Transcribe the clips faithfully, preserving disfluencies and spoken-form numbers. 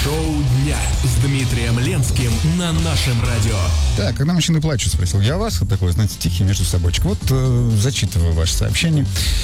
Шоу дня с Дмитрием Ленским на нашем радио. Так, когда мужчины плачут, спросил я вас. Вот такой, знаете, тихий между собойчик. Вот э, зачитываю ваше сообщение.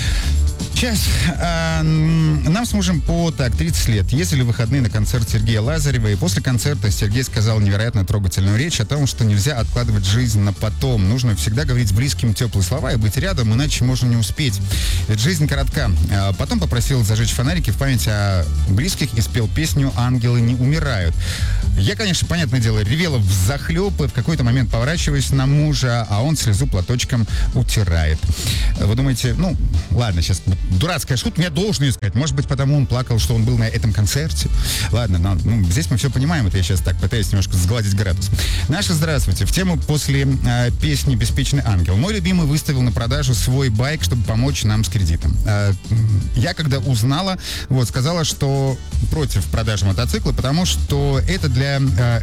Сейчас. А, нам с мужем по, так, тридцать лет. Ездили в выходные на концерт Сергея Лазарева. И после концерта Сергей сказал невероятно трогательную речь о том, что нельзя откладывать жизнь на потом. Нужно всегда говорить близким теплые слова и быть рядом, иначе можно не успеть. Ведь жизнь коротка. А потом попросил зажечь фонарики в память о близких и спел песню «Ангелы не умирают». Я, конечно, понятное дело, ревела взахлеб, и в какой-то момент поворачиваюсь на мужа, а он слезу платочком утирает. Вы думаете, ну, ладно, сейчас дурацкая шутка, я должен ее сказать. Может быть, потому он плакал, что он был на этом концерте. Ладно, но, ну, здесь мы все понимаем, это я сейчас так пытаюсь немножко сгладить градус. Наше здравствуйте. В тему после э, песни «Беспечный ангел». Мой любимый выставил на продажу свой байк, чтобы помочь нам с кредитом. Э, я, когда узнала, вот, сказала, что против продажи мотоцикла, потому что это для, э,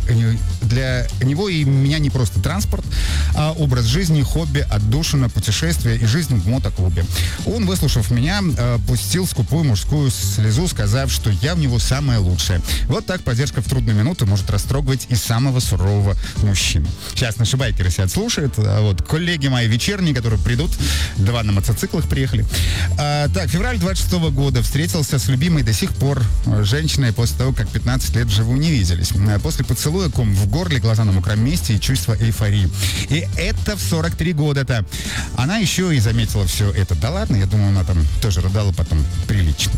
для него и меня не просто транспорт, а образ жизни, хобби, отдушина, путешествия и жизнь в мотоклубе. Он, выслушав меня, э, пустил скупую мужскую слезу, сказав, что я в него самое лучшее. Вот так поддержка в трудную минуту может растрогать и самого сурового мужчину. Сейчас наши байкеры себя отслушают. А вот коллеги мои вечерние, которые придут, два на мотоциклах приехали. А, так, февраль двадцать шестого года встретился с любимой до сих пор женщиной после того, как пятнадцать лет вживую не виделись. После поцелуя ком в горле, глаза на мокром месте и чувство эйфории. И это в сорок три года-то. Она еще и заметила все это. Да ладно, я думаю, она там тоже рыдала потом прилично.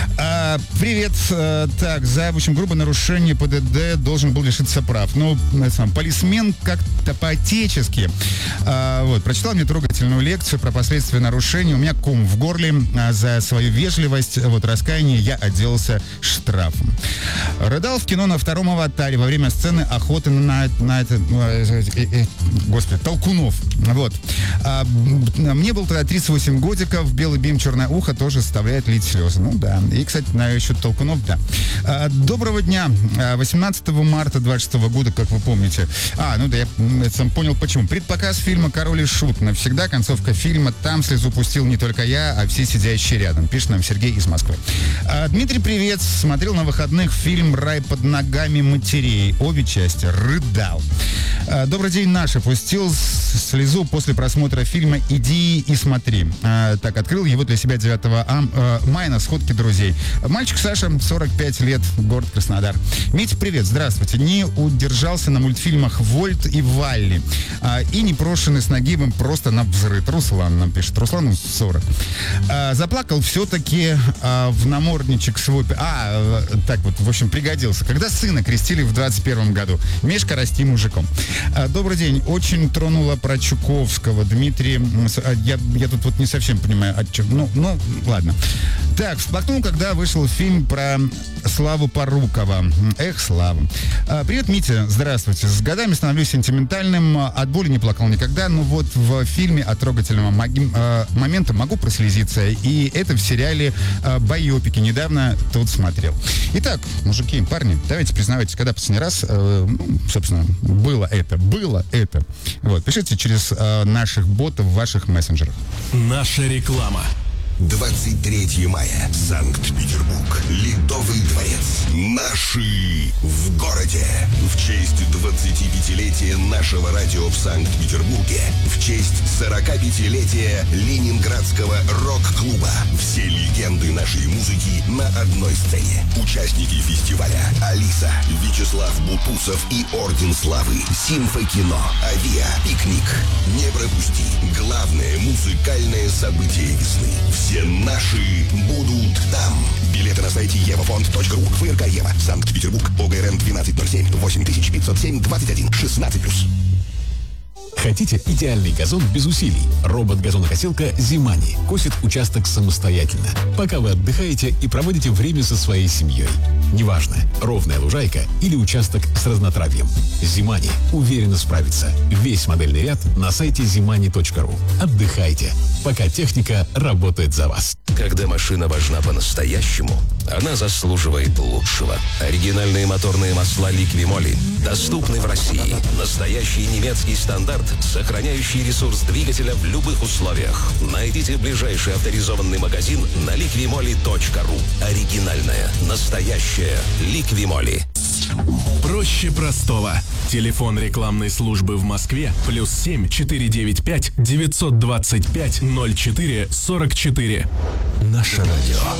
А, привет. А, так, за, в общем, грубое нарушение ПДД должен был лишиться прав. Ну, сам полисмен как-то по-отечески. А, вот, прочитал мне трогательную лекцию про последствия нарушения. У меня ком в горле. А за свою вежливость, вот, раскаяние я отделался штрафом. Рыдал в кино на втором аватаре во время сцены охоты на, на это, э, э, э, господи, толкунов. Вот. А, мне было тогда тридцать восемь годиков, белый бим, черное ухо тоже заставляет лить слезы. Ну да. И, кстати, насчет толкунов, да. А, доброго дня. восемнадцатого марта двадцать шестого года, как вы помните. А, ну да, я сам понял почему. Предпоказ фильма «Король и Шут». Навсегда концовка фильма. Там слезу пустил не только я, а все сидящие рядом. Пишет нам Сергей из Москвы. А, Дмитрий, привет. Смотрел на выходных фильм «Рай под ногами матерей». Обе части. Рыдал. А, добрый день, Наша. Пустил слезу после просмотра фильма «Иди и смотри». А, так, открыл его для себя девятого мая на сходке друзей. Мальчик Саша, сорок пять лет, город Краснодар. Митя, привет, здравствуйте. Не удержался на мультфильмах «Вольт» и «Валли». А, и непрошенный с Нагибом просто на взрыв. Руслан нам пишет. Руслану сорок. А, заплакал все-таки а, в намордничек свой... А, так вот, в общем, пригодился. Когда сына крестили в двадцать первом году. Мишка, расти мужиком. А, добрый день. Очень тронула про Чуковского. Дмитрий, я, я тут вот не совсем понимаю, о чем. Ну, ну, ладно. Так, всплакнул, когда вышел фильм про Славу Порукова. Эх, Слава. А, привет, Митя, здравствуйте. С годами становлюсь сентиментальным, от боли не плакал никогда, но вот в фильме от трогательного маги- э, момента могу прослезиться, и это в сериале э, «Байопики». Недавно тут смотрел. Итак, мужики, парни, давайте признавайтесь, когда последний раз, э, ну, собственно, было это, было это. Вот, пишите через э, наших ботов в ваших мессенджерах. Наша реклама. двадцать третьего мая. Санкт-Петербург. Ледовый дворец. Наши в городе. В честь двадцатипятилетия нашего радио в Санкт-Петербурге. В честь сорокапятилетия Ленинградского рок-клуба. Все легенды нашей музыки на одной сцене. Участники фестиваля: Алиса, Вячеслав Бутусов и Орден Славы. Симфокино, Авиа, Пикник. Не пропусти главное музыкальное событие весны. Все наши будут там. Билеты на сайте евафонд точка ру. ФРК Ева. Санкт-Петербург. ОГРН двенадцать ноль семь. восемь тысяч пятьсот семь. двадцать один. шестнадцать плюс. Хотите идеальный газон без усилий? Робот-газонокосилка «Зимани» косит участок самостоятельно, пока вы отдыхаете и проводите время со своей семьей. Неважно, ровная лужайка или участок с разнотравьем. «Зимани» уверенно справится. Весь модельный ряд на сайте зимани точка ру. Отдыхайте, пока техника работает за вас. Когда машина важна по-настоящему, она заслуживает лучшего. Оригинальные моторные масла «Ликви-Моли» доступны в России. Настоящий немецкий стандарт, сохраняющий ресурс двигателя в любых условиях. Найдите ближайший авторизованный магазин на ликви моли точка ру. Оригинальная, настоящая «Ликви-Моли». Проще простого. Телефон рекламной службы в Москве плюс семь четыре девять пять девятьсот двадцать пять ноль четыре сорок четыре. Наше радио.